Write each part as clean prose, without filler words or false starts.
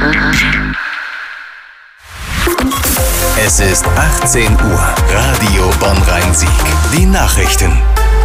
Es ist 18 Uhr. Radio Bonn-Rhein-Sieg. Die Nachrichten.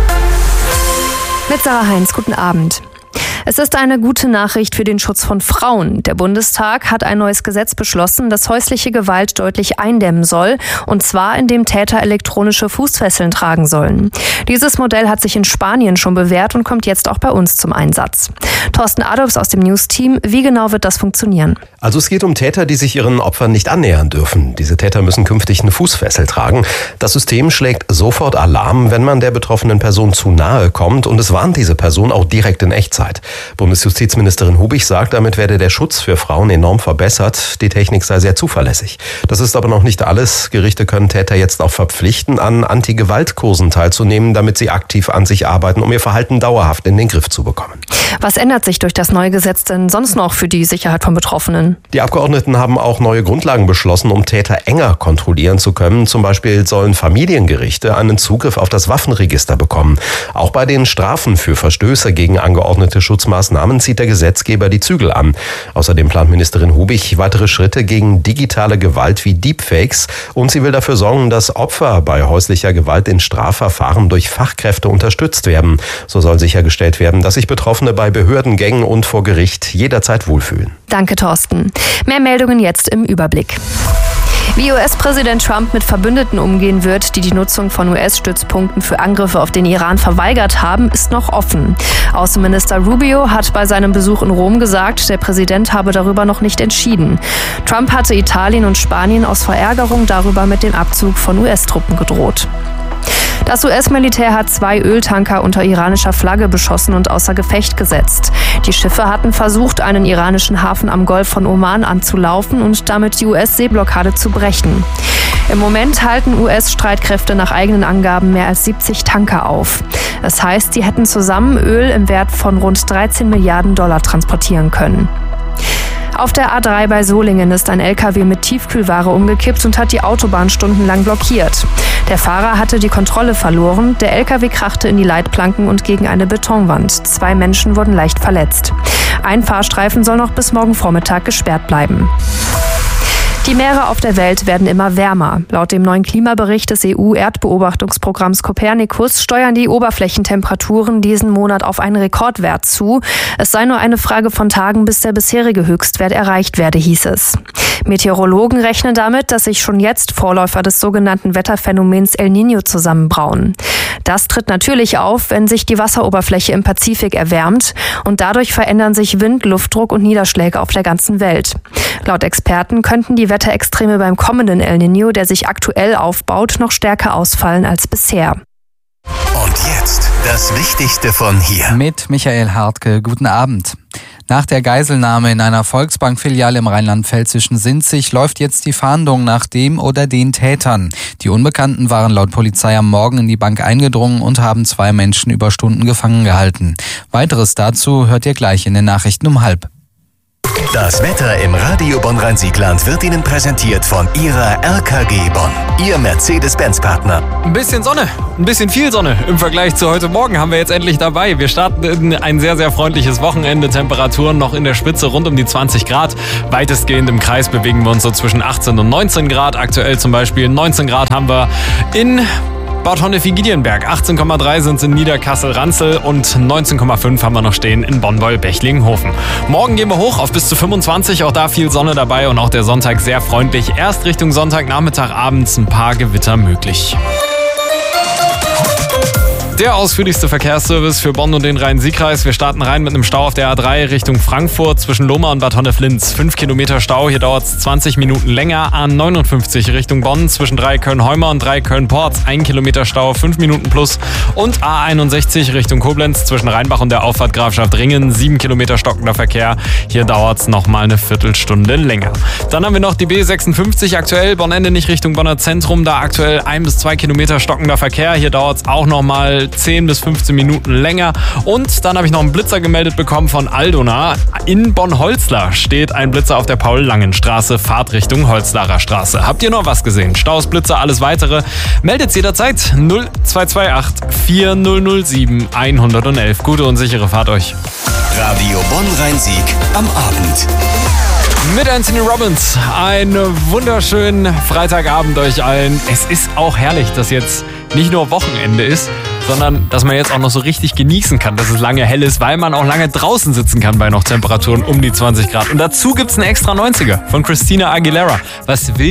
Mit Sarah Heinz, guten Abend. Es ist eine gute Nachricht für den Schutz von Frauen. Der Bundestag hat ein neues Gesetz beschlossen, das häusliche Gewalt deutlich eindämmen soll, und zwar indem Täter elektronische Fußfesseln tragen sollen. Dieses Modell hat sich in Spanien schon bewährt und kommt jetzt auch bei uns zum Einsatz. Thorsten Adolfs aus dem News-Team, wie genau wird das funktionieren? Also es geht um Täter, die sich ihren Opfern nicht annähern dürfen. Diese Täter müssen künftig eine Fußfessel tragen. Das System schlägt sofort Alarm, wenn man der betroffenen Person zu nahe kommt, und es warnt diese Person auch direkt in Echtzeit. Bundesjustizministerin Hubig sagt, damit werde der Schutz für Frauen enorm verbessert. Die Technik sei sehr zuverlässig. Das ist aber noch nicht alles. Gerichte können Täter jetzt auch verpflichten, an Anti-Gewalt-Kursen teilzunehmen, damit sie aktiv an sich arbeiten, um ihr Verhalten dauerhaft in den Griff zu bekommen. Was ändert sich durch das neue Gesetz denn sonst noch für die Sicherheit von Betroffenen? Die Abgeordneten haben auch neue Grundlagen beschlossen, um Täter enger kontrollieren zu können. Zum Beispiel sollen Familiengerichte einen Zugriff auf das Waffenregister bekommen. Auch bei den Strafen für Verstöße gegen angeordnete Schutzmaßnahmen zieht der Gesetzgeber die Zügel an. Außerdem plant Ministerin Hubig weitere Schritte gegen digitale Gewalt wie Deepfakes, und sie will dafür sorgen, dass Opfer bei häuslicher Gewalt in Strafverfahren durch Fachkräfte unterstützt werden. So soll sichergestellt werden, dass sich Betroffene bei Behördengängen und vor Gericht jederzeit wohlfühlen. Danke, Thorsten. Mehr Meldungen jetzt im Überblick. Wie US-Präsident Trump mit Verbündeten umgehen wird, die die Nutzung von US-Stützpunkten für Angriffe auf den Iran verweigert haben, ist noch offen. Außenminister Rubio hat bei seinem Besuch in Rom gesagt, der Präsident habe darüber noch nicht entschieden. Trump hatte Italien und Spanien aus Verärgerung darüber mit dem Abzug von US-Truppen gedroht. Das US-Militär hat 2 Öltanker unter iranischer Flagge beschossen und außer Gefecht gesetzt. Die Schiffe hatten versucht, einen iranischen Hafen am Golf von Oman anzulaufen und damit die US-Seeblockade zu brechen. Im Moment halten US-Streitkräfte nach eigenen Angaben mehr als 70 Tanker auf. Das heißt, sie hätten zusammen Öl im Wert von rund 13 Milliarden Dollar transportieren können. Auf der A3 bei Solingen ist ein LKW mit Tiefkühlware umgekippt und hat die Autobahn stundenlang blockiert. Der Fahrer hatte die Kontrolle verloren, der LKW krachte in die Leitplanken und gegen eine Betonwand. 2 Menschen wurden leicht verletzt. Ein Fahrstreifen soll noch bis morgen Vormittag gesperrt bleiben. Die Meere auf der Welt werden immer wärmer. Laut dem neuen Klimabericht des EU-Erdbeobachtungsprogramms Copernicus steuern die Oberflächentemperaturen diesen Monat auf einen Rekordwert zu. Es sei nur eine Frage von Tagen, bis der bisherige Höchstwert erreicht werde, hieß es. Meteorologen rechnen damit, dass sich schon jetzt Vorläufer des sogenannten Wetterphänomens El Niño zusammenbrauen. Das tritt natürlich auf, wenn sich die Wasseroberfläche im Pazifik erwärmt, und dadurch verändern sich Wind, Luftdruck und Niederschläge auf der ganzen Welt. Laut Experten könnten die Wetterextreme beim kommenden El Niño, der sich aktuell aufbaut, noch stärker ausfallen als bisher. Und jetzt das Wichtigste von hier. Mit Michael Hartke, guten Abend. Nach der Geiselnahme in einer Volksbank-Filiale im rheinland-pfälzischen Sinzig läuft jetzt die Fahndung nach dem oder den Tätern. Die Unbekannten waren laut Polizei am Morgen in die Bank eingedrungen und haben 2 Menschen über Stunden gefangen gehalten. Weiteres dazu hört ihr gleich in den Nachrichten um 12:30. Das Wetter im Radio Bonn-Rhein-Sieg-Land wird Ihnen präsentiert von Ihrer RKG Bonn, Ihr Mercedes-Benz-Partner. Ein bisschen Sonne, ein bisschen viel Sonne im Vergleich zu heute Morgen haben wir jetzt endlich dabei. Wir starten in ein sehr, sehr freundliches Wochenende. Temperaturen noch in der Spitze rund um die 20 Grad. Weitestgehend im Kreis bewegen wir uns so zwischen 18 und 19 Grad. Aktuell zum Beispiel 19 Grad haben wir in Bad Honnef-Giedienberg, 18,3 sind es in Niederkassel-Ranzel und 19,5 haben wir noch stehen in Bonn-Woll-Bechlinghofen. Morgen gehen wir hoch auf bis zu 25, auch da viel Sonne dabei und auch der Sonntag sehr freundlich. Erst Richtung Sonntagnachmittag, abends ein paar Gewitter möglich. Der ausführlichste Verkehrsservice für Bonn und den Rhein-Sieg-Kreis. Wir starten rein mit einem Stau auf der A3 Richtung Frankfurt zwischen Lohmar und Bad Honnef-Linz. 5 Kilometer Stau, hier dauert es 20 Minuten länger. A59 Richtung Bonn zwischen 3 Köln-Heumer und 3 Köln-Porz. 1 Kilometer Stau, 5 Minuten plus. Und A61 Richtung Koblenz zwischen Rheinbach und der Auffahrt Grafschaft Ringen. 7 Kilometer stockender Verkehr. Hier dauert es nochmal eine Viertelstunde länger. Dann haben wir noch die B56 aktuell. Bonn-Ende nicht Richtung Bonner Zentrum. Da aktuell 1 bis 2 Kilometer stockender Verkehr. Hier dauert es auch nochmal 10 bis 15 Minuten länger. Und dann habe ich noch einen Blitzer gemeldet bekommen von Aldona. In Bonn-Holzlar steht ein Blitzer auf der Paul-Langen-Straße, Fahrtrichtung Holzlarer Straße. Habt ihr noch was gesehen? Staus, Blitzer, alles weitere? Meldet jederzeit 0228 4007 111. Gute und sichere Fahrt euch. Radio Bonn-Rhein-Sieg am Abend. Mit Anthony Robbins. Einen wunderschönen Freitagabend euch allen. Es ist auch herrlich, dass jetzt nicht nur Wochenende ist, sondern dass man jetzt auch noch so richtig genießen kann, dass es lange hell ist, weil man auch lange draußen sitzen kann bei noch Temperaturen um die 20 Grad. Und dazu gibt's einen extra 90er von Christina Aguilera. Was will